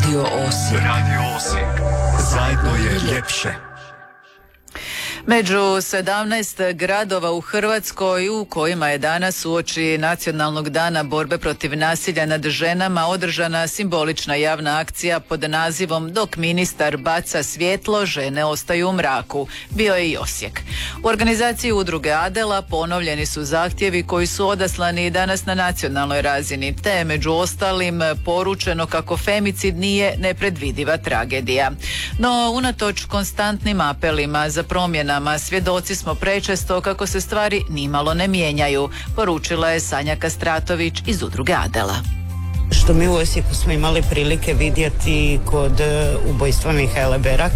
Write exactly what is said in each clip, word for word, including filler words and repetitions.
Radio Osijek. Radio Osijek. Zajedno je ljepše. Među sedamnaest gradova u Hrvatskoj u kojima je danas uoči Nacionalnog dana borbe protiv nasilja nad ženama održana simbolična javna akcija pod nazivom Dok ministar baca svjetlo, žene ostaju u mraku, bio je i Osijek. U organizaciji udruge Adela ponovljeni su zahtjevi koji su odaslani danas na nacionalnoj razini, te među ostalim poručeno kako femicid nije nepredvidiva tragedija. No, unatoč konstantnim apelima za promjena svjedoci smo prečesto kako se stvari nimalo ne mijenjaju, poručila je Sanja Kastratović iz udruge Adela. Što mi u Osijeku smo imali prilike vidjeti kod ubojstva Mihajle Berak,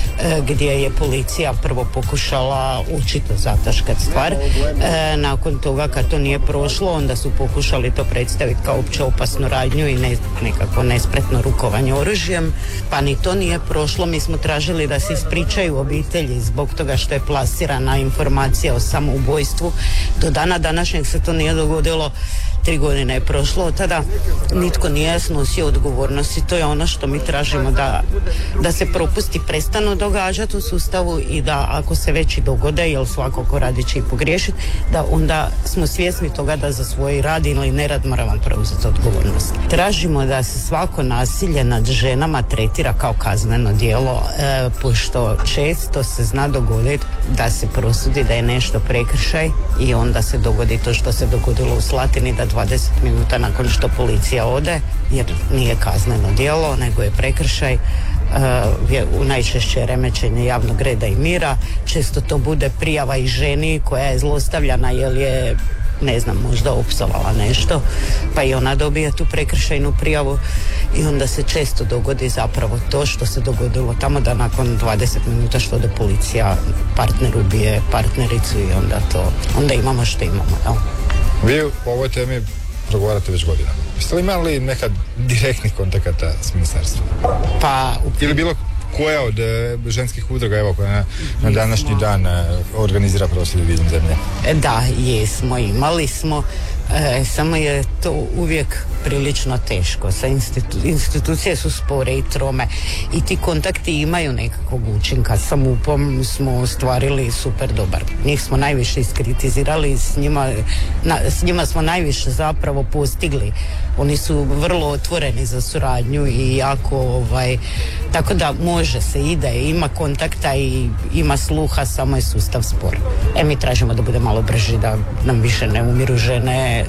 gdje je policija prvo pokušala učito zataškati stvar. E, nakon toga kad to nije prošlo, onda su pokušali to predstaviti kao opće opasnu radnju i ne, nekako nespretno rukovanje oružjem. Pa ni to nije prošlo. Mi smo tražili da se ispričaju obitelji zbog toga što je plasirana informacija o samoubojstvu. Do dana današnjeg se to nije dogodilo. Tri godine je prošlo od tada, nitko nije snosio odgovornost i to je ono što mi tražimo, da, da se propusti prestanu događati u sustavu i da ako se već i dogode, jer svako ko radi će i pogriješiti, da onda smo svjesni toga da za svoj rad ili nerad moramo preuzeti odgovornost. Tražimo da se svako nasilje nad ženama tretira kao kazneno djelo, e, pošto često se zna dogoditi da se prosudi da je nešto prekršaj i onda se dogodi to što se dogodilo u Slatini, da dvadeset minuta nakon što policija ode, jer nije kazneno djelo, nego je prekršaj, uh, je u najčešće remećenje javnog reda i mira. Često to bude prijava i ženi koja je zlostavljana jer je, ne znam, možda opsovala nešto, pa i ona dobije tu prekršajnu prijavu i onda se često dogodi zapravo to što se dogodilo tamo, da nakon dvadeset minuta što ode policija partner ubije partnericu i onda to, onda imamo što imamo, no? Vi u ovoj temi progovarate već godinama. Jeste li imali nekad direktnih kontakata s ministarstvom? Pa... Ili bilo koja od e, ženskih udruga, evo, koja na, na današnji dan e, organizira prosvjede diljem zemlje? Da, jesmo, imali smo. E, samo je to uvijek prilično teško. Sa institu- institucije su spore i trome i ti kontakti imaju nekakvog učinka. Sa MUP-om smo ostvarili super dobar. Njih smo najviše iskritizirali, s njima, na, s njima smo najviše zapravo postigli. Oni su vrlo otvoreni za suradnju i jako, ovaj, tako da može se, ide, ima kontakta i ima sluha, samo je sustav spor. E, mi tražimo da bude malo brži, da nam više ne umiru žene,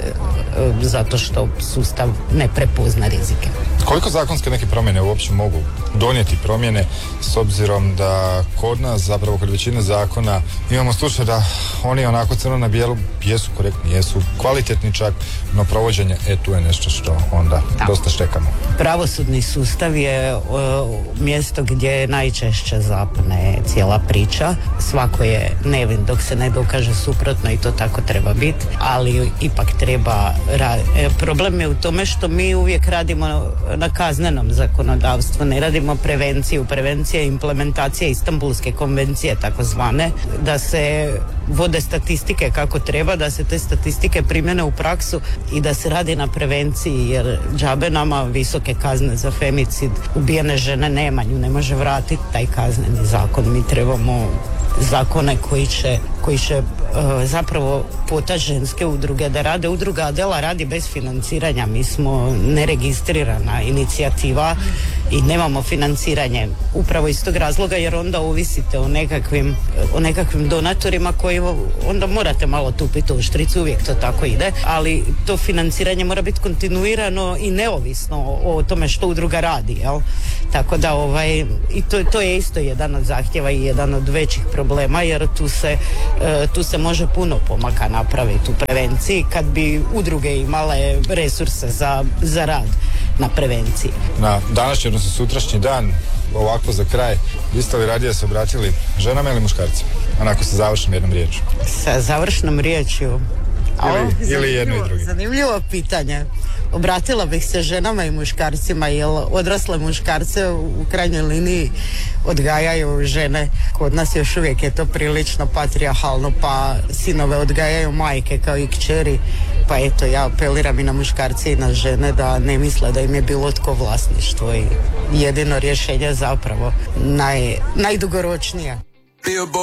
zato što sustav ne prepozna rizike. Koliko zakonske neke promjene uopće mogu donijeti promjene, s obzirom da kod nas, zapravo kod većine zakona, imamo slučaj da oni onako crno na bijelu jesu korektni, jesu kvalitetni čak, no provođenje, e tu je nešto što onda da. dosta štekamo. Pravosudni sustav je uh, mjesto gdje najčešće zapne cijela priča. Svako je nevin dok se ne dokaže suprotno i to tako treba biti, ali ipak treba ra- e, problem je u tome što mi uvijek radimo na kaznenom zakonodavstvu, ne radimo prevenciju. Prevencija je implementacija Istanbulske konvencije takozvane, da se vode statistike kako treba, da se te statistike primjene u praksu i da se radi na prevenciji, jer džabe nama visoke kazne za femicid, ubijene žene nema, nju ne može vratiti taj kazneni zakon. Mi trebamo zakone koji će, koji će uh, zapravo potaći ženske udruge da rade. Udruga Adela radi bez financiranja. Mi smo neregistrirana inicijativa i nemamo financiranje. Upravo iz tog razloga, jer onda ovisite o nekakvim, o nekakvim donatorima koji onda morate malo tupiti u štricu, uvijek to tako ide, ali to financiranje mora biti kontinuirano i neovisno o, o tome što udruga radi, jel? Tako da ovaj, i to, to je isto jedan od zahtjeva i jedan od većih problema, jer tu se, tu se može puno pomaka napraviti u prevenciji kad bi udruge imale resurse za, za rad na prevenciji. Na današnji, odnosno sutrašnji dan, ovako za kraj, biste li radije se obratili ženama ili muškarcima? Onako sa završnom jednom riječju. Sa završnom riječju, A ovo, Ili, ili jedno i zanimljivo- drugo. Zanimljivo pitanje. Obratila bih se ženama i muškarcima, jer odrasle muškarce u krajnjoj liniji odgajaju žene. Kod nas još uvijek je to prilično patrijarhalno, pa sinove odgajaju majke kao i kćeri. Pa eto, ja apeliram i na muškarce i na žene da ne misle da im je bilo tko vlasništvo i jedino rješenje zapravo naj, najdugoročnije.